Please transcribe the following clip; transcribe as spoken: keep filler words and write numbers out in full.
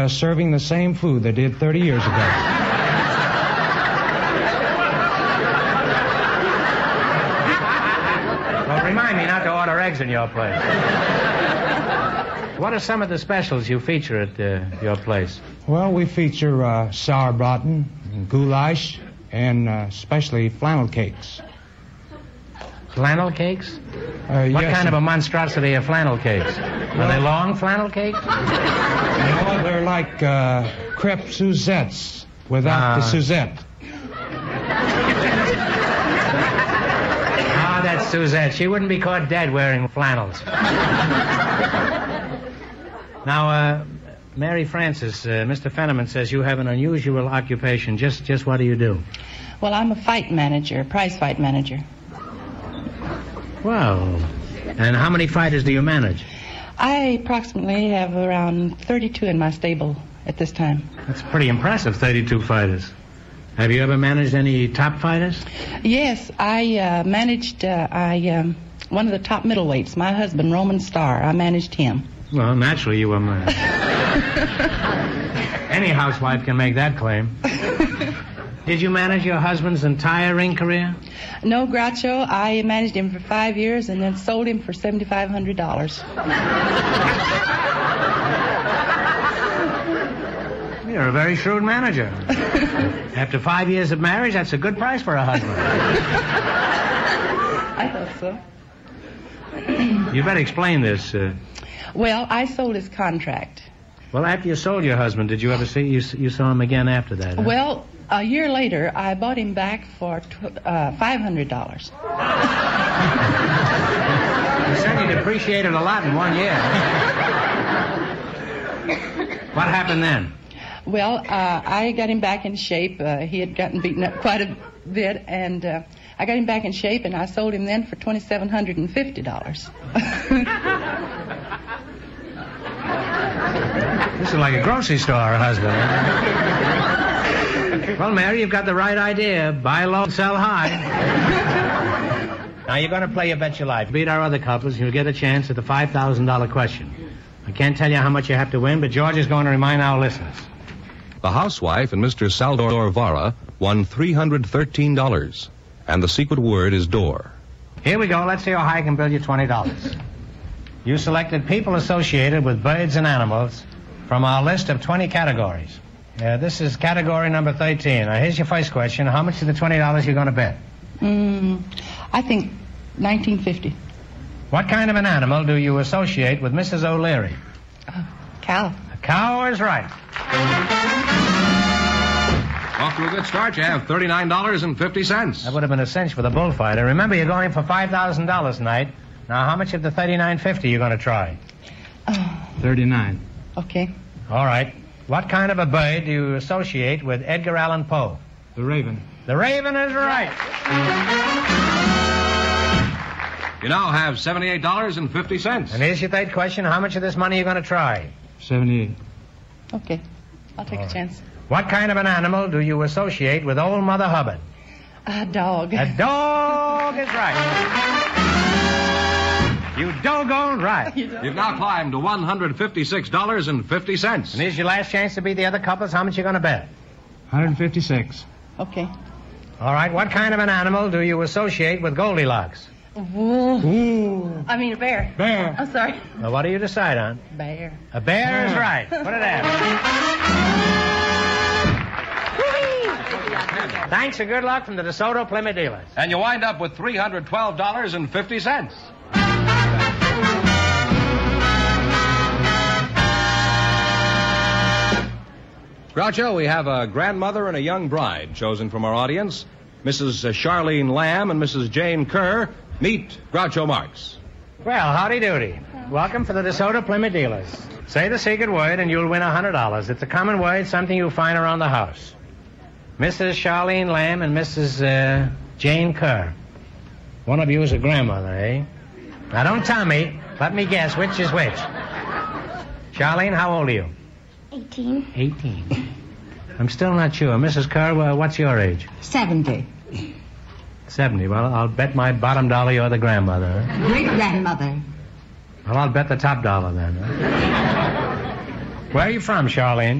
uh, serving the same food they did thirty years ago. Well, remind me not to order eggs in your place. What are some of the specials you feature at uh, your place? Well, we feature uh, sauerbraten, and goulash, and uh, especially flannel cakes. Flannel cakes? Uh, what yes, kind of a monstrosity are flannel cakes? Are they long flannel cakes? No, they're like uh, crepe Suzettes without Uh. the Suzette. Ah, that's Suzette. She wouldn't be caught dead wearing flannels. Now, uh, Mary Frances, uh, Mister Fenneman says you have an unusual occupation. Just, just what do you do? Well, I'm a fight manager, prize fight manager. Well, and how many fighters do you manage? I approximately have around thirty-two in my stable at this time. That's pretty impressive, thirty-two fighters. Have you ever managed any top fighters? Yes, I uh, managed uh, I um, one of the top middleweights, my husband, Roman Starr. I managed him. Well, naturally you were mine. Any housewife can make that claim. Did you manage your husband's entire ring career? No, Groucho, I managed him for five years and then sold him for seven thousand five hundred dollars. You're a very shrewd manager. After five years of marriage, that's a good price for a husband. I thought so. You better explain this. Uh, Well, I sold his contract. well, after you sold your husband, did you ever see, you, you saw him again after that? Huh? Well, a year later, I bought him back for tw- uh, five hundred dollars. You certainly depreciated a lot in one year. What happened then? Well, uh, I got him back in shape. Uh, he had gotten beaten up quite a bit, and uh, I got him back in shape, and I sold him then for two thousand seven hundred fifty dollars. This is like a grocery store husband. Well, Mary, you've got the right idea. Buy low, sell high. Now, you're going to play your bet your life. Beat our other couples, and you'll get a chance at the five thousand dollars question. I can't tell you how much you have to win, but George is going to remind our listeners. The housewife and Mister Saldor Vara won three hundred thirteen dollars, and the secret word is door. Here we go. Let's see how high I can build you twenty dollars. You selected people associated with birds and animals from our list of twenty categories. Uh, this is category number thirteen. Now, here's your first question. How much of the twenty dollars you're going to bet? Mm, I think nineteen fifty. What kind of an animal do you associate with Missus O'Leary? Uh, cow. A cow is right. Off to a good start. You have thirty-nine dollars and fifty cents. That would have been a cinch for the bullfighter. Remember, you're going for five thousand dollars tonight. Now, how much of the thirty-nine fifty you're going to try? Oh, thirty-nine. okay. All right. What kind of a bird do you associate with Edgar Allan Poe? The raven. The raven is right. You now have seventy-eight dollars and fifty cents. And here's your third question. How much of this money are you going to try? seventy-eight. Okay. I'll take All a right. chance. What kind of an animal do you associate with Old Mother Hubbard? A dog. A dog is right. You doggone right. You've now climbed to one hundred fifty-six dollars and fifty cents. And here's your last chance to beat the other couples. How much you going to bet? one hundred fifty-six. Okay. All right. What kind of an animal do you associate with Goldilocks? Ooh. Ooh. I mean a bear. Bear. I'm sorry. Well, what do you decide on? Bear. A bear is Bear. right. Put it down. Thanks and good luck from the DeSoto Plymouth dealers. And you wind up with three hundred twelve dollars and fifty cents. Groucho, we have a grandmother and a young bride chosen from our audience. Missus Charlene Lamb and Missus Jane Kerr. Meet Groucho Marx. Well, howdy doody. Welcome for the DeSoto Plymouth dealers. Say the secret word and you'll win one hundred dollars. It's a common word, something you'll find around the house. Missus Charlene Lamb and Missus Uh, Jane Kerr. One of you is a grandmother, eh? Now, don't tell me. Let me guess which is which. Charlene, how old are you? Eighteen. Eighteen. I'm still not sure. Missus Kerr, well, what's your age? Seventy. Seventy. Well, I'll bet my bottom dollar you're the grandmother. Huh? Great grandmother. Well, I'll bet the top dollar then. Huh? Where are you from, Charlene?